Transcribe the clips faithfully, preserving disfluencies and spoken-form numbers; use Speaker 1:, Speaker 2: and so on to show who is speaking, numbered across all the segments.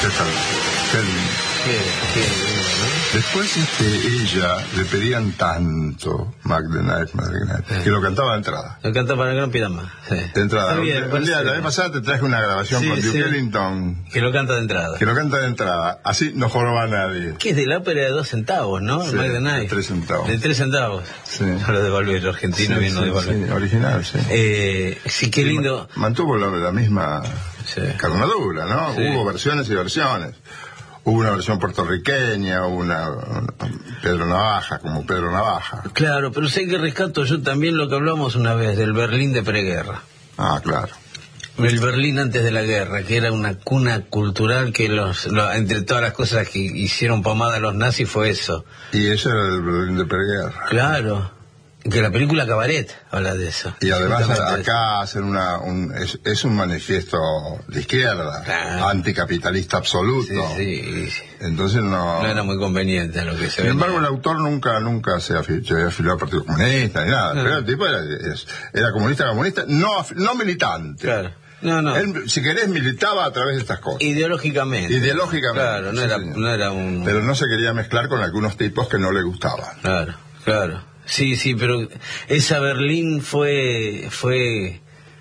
Speaker 1: Qué tal, qué lindo.
Speaker 2: Qué, qué lindo, ¿no?
Speaker 1: Después este, ella le pedían tanto McDonald's, McDonald's,
Speaker 2: Sí.
Speaker 1: que lo cantaba de entrada.
Speaker 2: Lo canta para que no pidan más. Sí.
Speaker 1: De entrada.
Speaker 2: Está bien,
Speaker 1: Un
Speaker 2: parece
Speaker 1: día, la
Speaker 2: bien.
Speaker 1: vez pasada te traje una grabación
Speaker 2: Sí,
Speaker 1: con Duke
Speaker 2: sí.
Speaker 1: Ellington,
Speaker 2: Que lo canta de entrada.
Speaker 1: que lo canta de entrada. Así no joroba a nadie.
Speaker 2: Que es de la ópera de dos centavos, ¿no?
Speaker 1: Sí,
Speaker 2: El Mike the Knife.
Speaker 1: de tres centavos.
Speaker 2: De tres centavos.
Speaker 1: Sí.
Speaker 2: No lo devolvió el argentino,
Speaker 1: Sí,
Speaker 2: bien lo
Speaker 1: sí,
Speaker 2: devolvió.
Speaker 1: sí, original, sí.
Speaker 2: Eh, sí, qué lindo.
Speaker 1: Mantuvo la, la misma
Speaker 2: Sí.
Speaker 1: carnadura, ¿no?
Speaker 2: Sí.
Speaker 1: Hubo versiones y versiones. Hubo una versión puertorriqueña, hubo una, una Pedro Navaja, como Pedro Navaja.
Speaker 2: Claro, pero sé que rescato yo también lo que hablamos una vez del Berlín de preguerra.
Speaker 1: Ah, claro.
Speaker 2: El Berlín antes de la guerra, que era una cuna cultural que los, lo- entre todas las cosas que hicieron pomada los nazis fue eso.
Speaker 1: Y ese era el Berlín de preguerra.
Speaker 2: Claro. Que la película Cabaret habla de eso.
Speaker 1: Y además
Speaker 2: Justamente
Speaker 1: acá hacen una, un, es, es un manifiesto de izquierda,
Speaker 2: Claro.
Speaker 1: anticapitalista absoluto.
Speaker 2: Sí, sí.
Speaker 1: Entonces no...
Speaker 2: No era muy conveniente lo que se
Speaker 1: Sin
Speaker 2: venía.
Speaker 1: embargo, el autor nunca nunca se, afi- se había afiliado al Partido Comunista ni nada.
Speaker 2: No.
Speaker 1: Pero el tipo era, es- era comunista, comunista, no, af- no militante.
Speaker 2: Claro. No, no.
Speaker 1: Él, si querés, militaba a través de estas cosas.
Speaker 2: Ideológicamente.
Speaker 1: Ideológicamente.
Speaker 2: Claro, no,
Speaker 1: Sí,
Speaker 2: era,
Speaker 1: señor.
Speaker 2: no era un...
Speaker 1: Pero no se quería mezclar con algunos tipos que no le gustaban.
Speaker 2: Claro, claro. Sí, sí, pero esa Berlín fue fue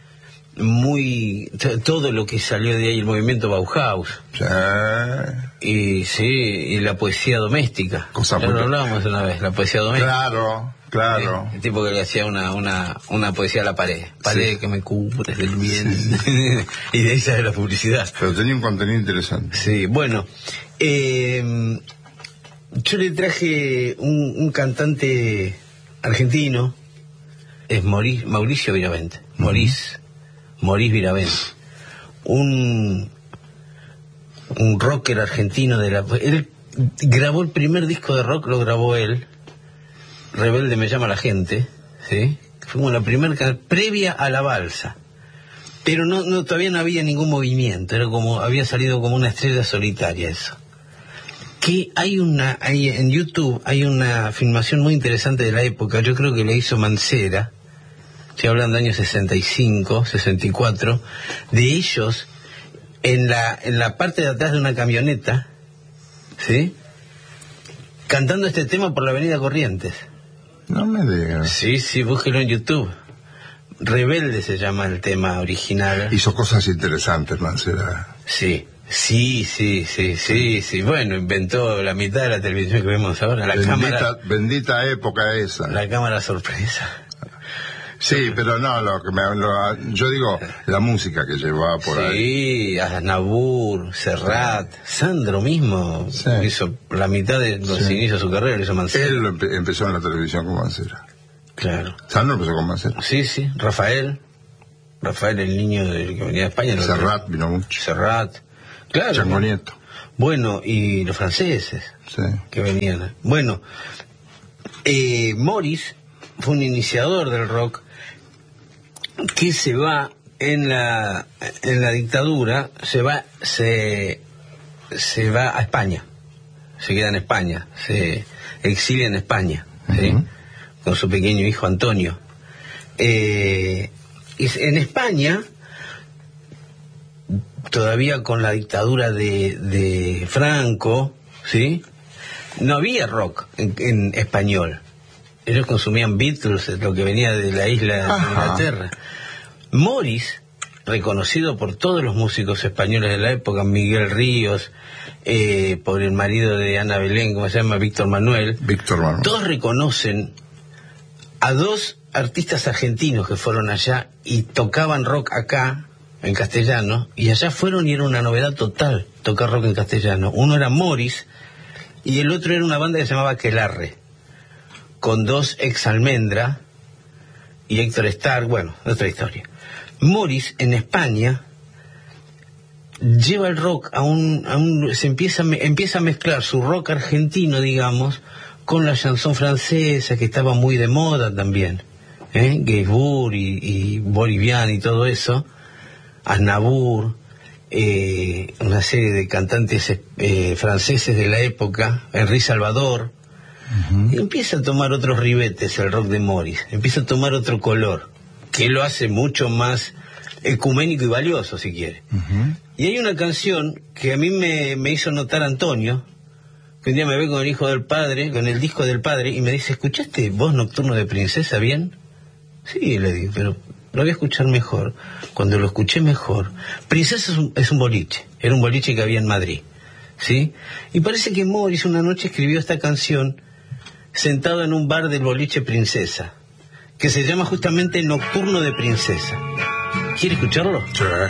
Speaker 2: muy... t- todo lo que salió de ahí, el movimiento Bauhaus.
Speaker 1: Sí.
Speaker 2: Y sí, y la poesía doméstica.
Speaker 1: Cosa
Speaker 2: Ya
Speaker 1: muy-
Speaker 2: lo hablábamos una vez, la poesía doméstica.
Speaker 1: Claro, claro.
Speaker 2: Eh, El tipo que le hacía una, una, una poesía a la pared. Pared
Speaker 1: Sí.
Speaker 2: que me cubres del bien. Y de ahí sale la publicidad.
Speaker 1: Pero tenía un contenido interesante.
Speaker 2: Sí, bueno. Eh, yo le traje un, un cantante argentino. Es Mauricio, Mauricio Viravent. Maurice. Maurice Viravent. Un, un rocker argentino de la... Él grabó el primer disco de rock, lo grabó él. Rebelde me llama la gente, ¿sí? Fue como la primera can- previa a la balsa. Pero no, no, todavía no había ningún movimiento, era como, había salido como una estrella solitaria eso. Que hay una, hay, en YouTube hay una filmación muy interesante de la época, yo creo que la hizo Mancera, estoy hablando de años sesenta y cinco, sesenta y cuatro, de ellos en la, en la parte de atrás de una camioneta, ¿sí? Cantando este tema por la avenida Corrientes.
Speaker 1: No me digas.
Speaker 2: Sí, sí, búsquelo en YouTube. Rebelde se llama el tema original.
Speaker 1: Hizo cosas interesantes, Mancera.
Speaker 2: Sí, sí, sí, sí, sí, sí. Bueno, inventó la mitad de la televisión que vemos ahora, la
Speaker 1: Bendita,
Speaker 2: cámara,
Speaker 1: bendita época esa.
Speaker 2: la cámara sorpresa.
Speaker 1: Sí, pero no, lo que me, lo- yo digo, la música que llevaba por ahí.
Speaker 2: Sí, Aznavour, Serrat, Sandro mismo
Speaker 1: Sí.
Speaker 2: hizo la mitad de los
Speaker 1: Sí.
Speaker 2: inicios de su carrera, lo hizo Mancera.
Speaker 1: Él lo empe- empezó en la televisión con Mancera.
Speaker 2: Claro.
Speaker 1: Sandro empezó con Mancera.
Speaker 2: Sí, sí, Rafael. Rafael, el niño del que venía de España. lo-
Speaker 1: Serrat vino mucho.
Speaker 2: Serrat. Claro.
Speaker 1: Chango Nieto.
Speaker 2: Bueno, y los franceses
Speaker 1: Sí.
Speaker 2: que venían. Bueno, eh, Morris fue un iniciador del rock que se va en la en la dictadura, se va se se va a España, se queda en España, se exilia en España, ¿sí?
Speaker 1: Ujú.
Speaker 2: Con su pequeño hijo Antonio. Eh, y en España, todavía con la dictadura de, de Franco, ¿sí? No había rock en, en español. Ellos consumían Beatles, lo que venía de la isla de
Speaker 1: Ajá.
Speaker 2: Inglaterra. Morris, reconocido por todos los músicos españoles de la época, Miguel Ríos, eh, por el marido de Ana Belén, ¿cómo se llama? Víctor Manuel.
Speaker 1: Víctor Manuel.
Speaker 2: Todos reconocen a dos artistas argentinos que fueron allá y tocaban rock acá, en castellano, y allá fueron y era una novedad total tocar rock en castellano. Uno era Morris y el otro era una banda que se llamaba Aquelarre, con dos ex Almendra y Héctor Stark, bueno, otra historia. Morris en España lleva el rock a un, a un se empieza a me- empieza a mezclar su rock argentino, digamos, con la chanson francesa, que estaba muy de moda también, ¿eh? Gainsbourg y, y Bolivian y todo eso, Aznavour, eh, una serie de cantantes eh, franceses de la época, Henri Salvador.
Speaker 1: Ujú.
Speaker 2: Y empieza a tomar otros ribetes el rock de Morris, empieza a tomar otro color, que lo hace mucho más ecuménico y valioso, si quiere.
Speaker 1: Uh-huh.
Speaker 2: Y hay una canción que a mí me, me hizo notar Antonio, que un día me ve con el hijo del padre, con el disco del padre, y me dice, ¿escuchaste Voz Nocturno de Princesa bien? Sí, le digo, pero lo voy a escuchar mejor. Cuando lo escuché mejor, Princesa es un, es un boliche, era un boliche que había en Madrid, ¿sí? Y parece que Morris una noche escribió esta canción sentado en un bar del boliche Princesa, que se llama justamente Nocturno de Princesa. ¿Quiere escucharlo?
Speaker 1: Sí.